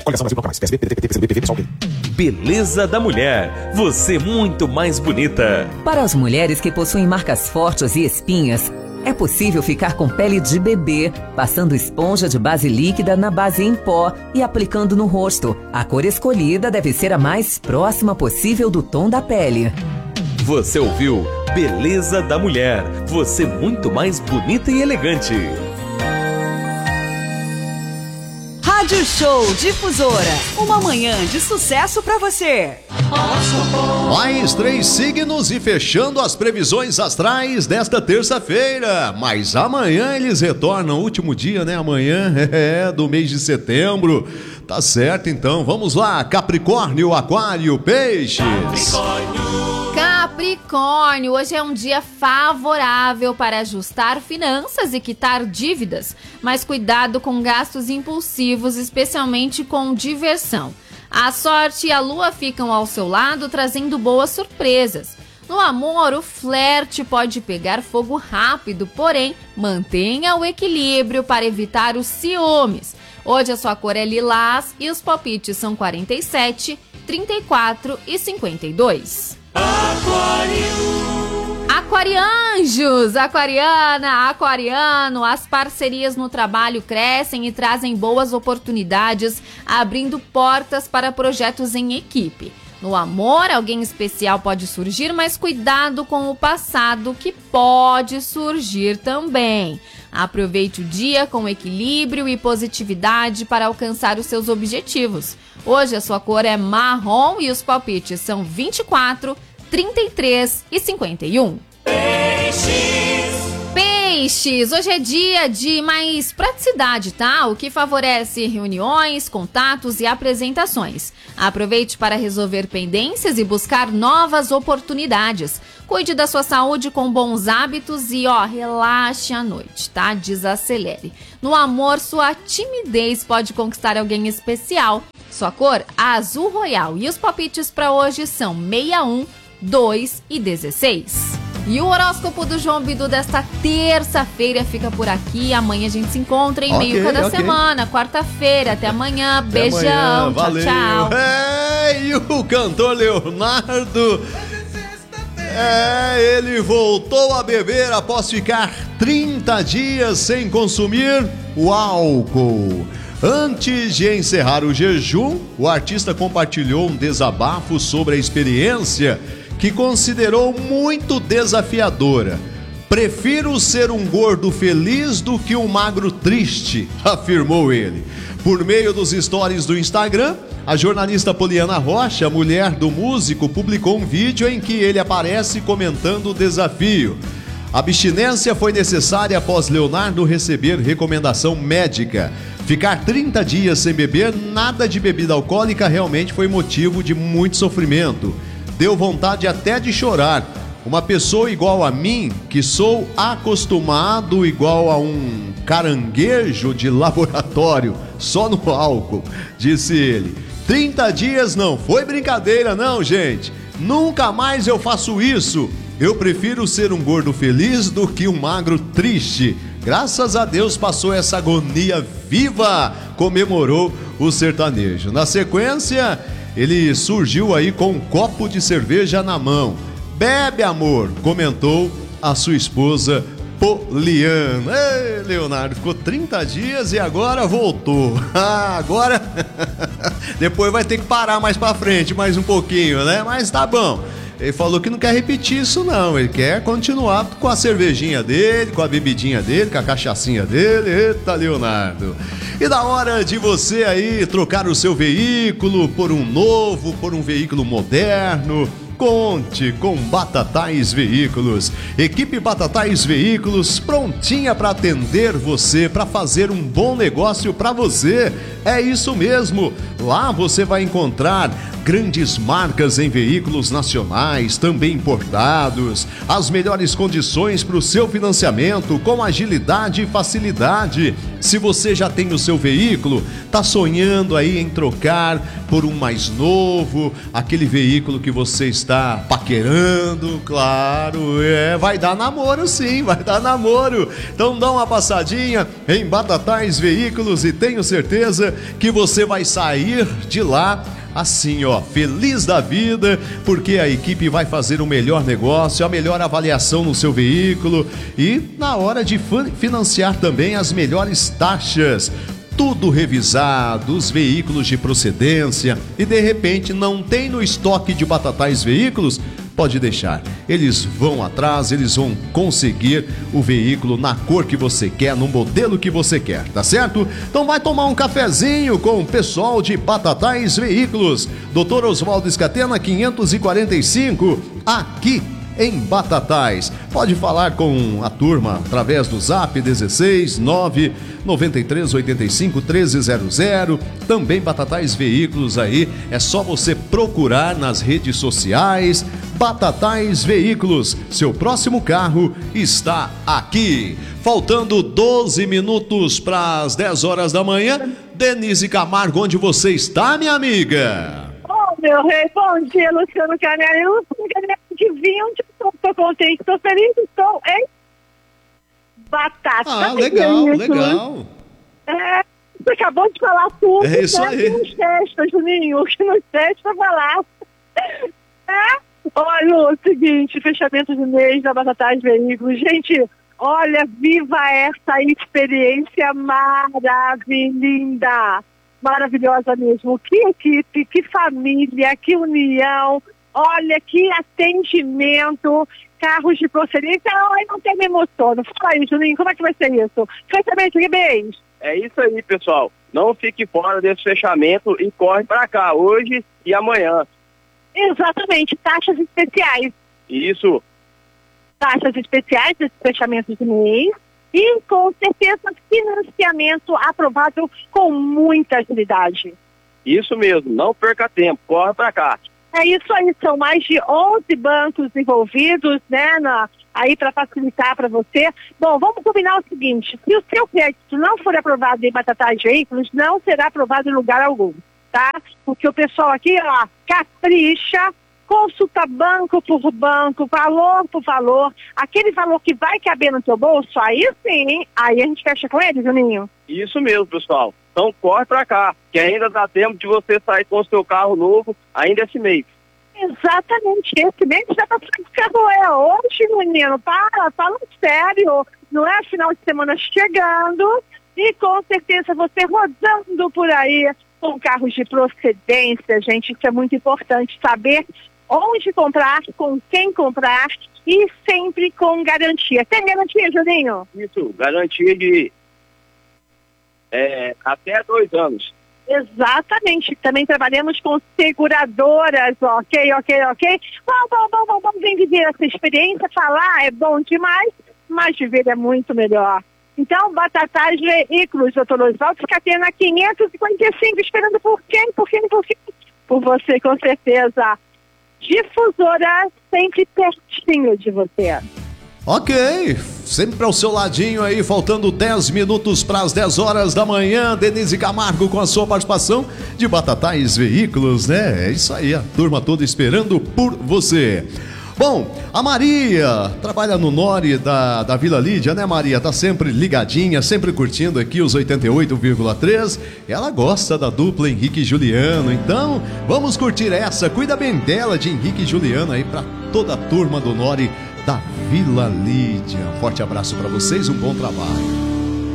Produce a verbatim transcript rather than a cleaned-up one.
Beleza da mulher. Você muito mais bonita. Para as mulheres que possuem marcas fortes e espinhas, é possível ficar com pele de bebê, passando esponja de base líquida na base em pó e aplicando no rosto. A cor escolhida deve ser a mais próxima possível do tom da pele. Você ouviu Beleza da Mulher. Você muito mais bonita e elegante. Rádio Show Difusora. Uma manhã de sucesso pra você. Mais três signos e fechando as previsões astrais desta terça-feira. Mas amanhã eles retornam, último dia, né? Amanhã é do mês de setembro. Tá certo, então. Vamos lá. Capricórnio, Aquário, Peixes. Capricórnio. Capricórnio, hoje é um dia favorável para ajustar finanças e quitar dívidas, mas cuidado com gastos impulsivos, especialmente com diversão. A sorte e a lua ficam ao seu lado, trazendo boas surpresas. No amor, o flerte pode pegar fogo rápido, porém, mantenha o equilíbrio para evitar os ciúmes. Hoje a sua cor é lilás e os palpites são quarenta e sete, trinta e quatro e cinquenta e dois. Aquário. Aquarianjos, aquariana, aquariano, as parcerias no trabalho crescem e trazem boas oportunidades, abrindo portas para projetos em equipe. No amor, alguém especial pode surgir, mas cuidado com o passado, que pode surgir também. Aproveite o dia com equilíbrio e positividade para alcançar os seus objetivos. Hoje a sua cor é marrom e os palpites são vinte e quatro, trinta e três e cinquenta e um. Peixes. Peixes, hoje é dia de mais praticidade, tá? O que favorece reuniões, contatos e apresentações. Aproveite para resolver pendências e buscar novas oportunidades. Cuide da sua saúde com bons hábitos e, ó, relaxe à noite, tá? Desacelere. No amor, sua timidez pode conquistar alguém especial. Sua cor, azul royal. E os palpites para hoje são sessenta e um, dois e dezesseis. E o horóscopo do João Bidu desta terça-feira fica por aqui. Amanhã a gente se encontra em okay, meio cada okay. semana, quarta-feira. Até amanhã. Até beijão. Amanhã. Tchau, valeu. tchau. É, e o cantor Leonardo... É, ele voltou a beber após ficar trinta dias sem consumir o álcool. Antes de encerrar o jejum, o artista compartilhou um desabafo sobre a experiência que considerou muito desafiadora. Prefiro ser um gordo feliz do que um magro triste, afirmou ele. Por meio dos stories do Instagram, a jornalista Poliana Rocha, mulher do músico, publicou um vídeo em que ele aparece comentando o desafio. A abstinência foi necessária após Leonardo receber recomendação médica. Ficar trinta dias sem beber nada de bebida alcoólica realmente foi motivo de muito sofrimento. Deu vontade até de chorar. Uma pessoa igual a mim, que sou acostumado igual a um caranguejo de laboratório, só no álcool, disse ele. trinta dias não foi brincadeira não, gente. Nunca mais eu faço isso. Eu prefiro ser um gordo feliz do que um magro triste. Graças a Deus passou essa agonia viva, comemorou o sertanejo. Na sequência, ele surgiu aí com um copo de cerveja na mão. Bebe, amor, comentou a sua esposa Poliana. Ei, Leonardo, ficou trinta dias e agora voltou. Ah, agora depois vai ter que parar mais pra frente, mais um pouquinho, né? Mas tá bom. Ele falou que não quer repetir isso não, ele quer continuar com a cervejinha dele, com a bebidinha dele, com a cachaçinha dele. Eita, Leonardo. E da hora de você aí trocar o seu veículo por um novo, por um veículo moderno, conte com Batatais Veículos. Equipe Batatais Veículos prontinha para atender você, para fazer um bom negócio para você. É isso mesmo. Lá você vai encontrar grandes marcas em veículos nacionais, também importados, as melhores condições para o seu financiamento com agilidade e facilidade. Se você já tem o seu veículo, tá sonhando aí em trocar por um mais novo, aquele veículo que você está paquerando, claro, é, vai dar namoro sim, vai dar namoro. Então dá uma passadinha em Batatais Veículos e tenho certeza que você vai sair de lá assim, ó, feliz da vida, porque a equipe vai fazer o melhor negócio, a melhor avaliação no seu veículo e na hora de financiar também as melhores taxas. Tudo revisado, os veículos de procedência e de repente não tem no estoque de Batatais Veículos? Pode deixar, eles vão atrás, eles vão conseguir o veículo na cor que você quer, no modelo que você quer, tá certo? Então vai tomar um cafezinho com o pessoal de Batatais Veículos, doutor Oswaldo Scatena quinhentos e quarenta e cinco, aqui em Batatais. Pode falar com a turma através do zap dezesseis nove noventa e três oitenta e cinco treze zero zero. Também Batatais Veículos aí, é só você procurar nas redes sociais. Batatais Veículos, seu próximo carro está aqui. Faltando doze minutos para as dez horas da manhã. Denise Camargo, onde você está, minha amiga? Meu rei, bom dia, Luciano Canelli. Luciano Canelli de vinte, estou contente, estou feliz, estou em batata. Ah, legal, legal. É, você acabou de falar tudo. É isso né? aí. Que nos testa, Juninho, que nos testa falar. É, olha o seguinte, fechamento de mês da Batatais Veículos. Gente, olha, viva essa experiência maravilhosa. Maravilhosa mesmo, que equipe, que família, que união, olha, que atendimento, carros de procedência, ai, não tem me emoção. Fala aí, Juninho, como é que vai ser isso? Fechamento de mês. É isso aí, pessoal, não fique fora desse fechamento e corre para cá, hoje e amanhã. Exatamente, taxas especiais. Isso. Taxas especiais desse fechamento de mês. E, com certeza, financiamento aprovado com muita agilidade. Isso mesmo, não perca tempo, corre para cá. É isso aí, são mais de onze bancos envolvidos, né, na, aí para facilitar para você. Bom, vamos combinar o seguinte, se o seu crédito não for aprovado em Batatais Veículos, não será aprovado em lugar algum, tá? Porque o pessoal aqui, ó, capricha, consulta banco por banco, valor por valor, aquele valor que vai caber no teu bolso, aí sim, aí a gente fecha com ele, Juninho. Isso mesmo, pessoal. Então corre pra cá, que ainda dá tempo de você sair com o seu carro novo ainda esse mês. Exatamente, esse mês já tá ficando carro é hoje, menino, para, fala sério, não é final de semana chegando e com certeza você rodando por aí com carros de procedência, gente, isso é muito importante saber onde comprar, com quem comprar e sempre com garantia. Tem garantia, Juninho? Isso, garantia de é, até dois anos. Exatamente. Também trabalhamos com seguradoras, ok, ok, ok. Bom, bom, bom, bom, vamos viver essa experiência, falar é bom demais, mas viver é muito melhor. Então, Batatais Veículos, doutor Oswaldo Scatena quinhentos e quarenta e cinco, esperando por quem, por quem, por quem? Por você, com certeza. Difusora sempre pertinho de você. Ok, sempre ao seu ladinho aí, faltando dez minutos para as dez horas da manhã. Denise Camargo com a sua participação de Batatais Veículos, né? É isso aí, a turma toda esperando por você. Bom, a Maria trabalha no Nori da, da Vila Lídia, né, Maria? Tá sempre ligadinha, sempre curtindo aqui os oitenta e oito vírgula três. Ela gosta da dupla Henrique e Juliano, então vamos curtir essa. Cuida bem dela, de Henrique e Juliano aí pra toda a turma do Nori da Vila Lídia. Um forte abraço pra vocês, um bom trabalho.